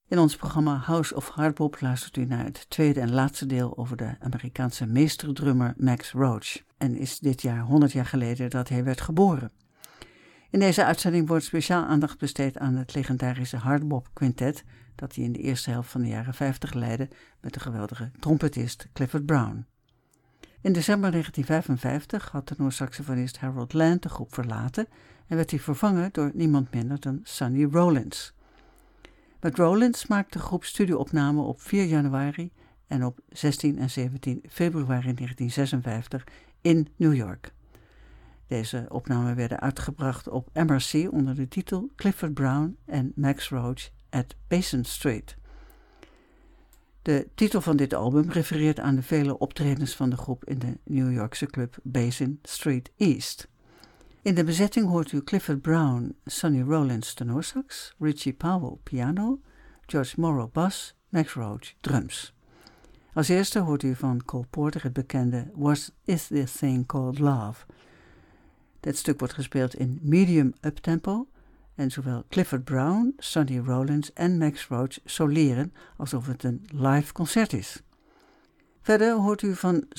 In ons programma House of Hardbop luistert u naar het tweede en laatste deel over de Amerikaanse meesterdrummer Max Roach. En is dit jaar 100 jaar geleden dat hij werd geboren. In deze uitzending wordt speciaal aandacht besteed aan het legendarische Hardbop Quintet dat hij in de eerste helft van de jaren 50 leidde met de geweldige trompetist Clifford Brown. In december 1955 had tenorsaxofonist Harold Land de groep verlaten en werd hij vervangen door niemand minder dan Sonny Rollins. Met Rollins maakte de groep studioopnamen op 4 januari en op 16 en 17 februari 1956 in New York. Deze opnamen werden uitgebracht op MRC onder de titel Clifford Brown en Max Roach at Basin Street. De titel van dit album refereert aan de vele optredens van de groep in de New Yorkse club Basin Street East. In de bezetting hoort u Clifford Brown, Sonny Rollins tenorsax, Richie Powell piano, George Morrow bas, Max Roach drums. Als eerste hoort u van Cole Porter het bekende What Is This Thing Called Love. Dit stuk wordt gespeeld in medium uptempo en zowel Clifford Brown, Sonny Rollins en Max Roach soleren alsof het een live concert is. Verder hoort u van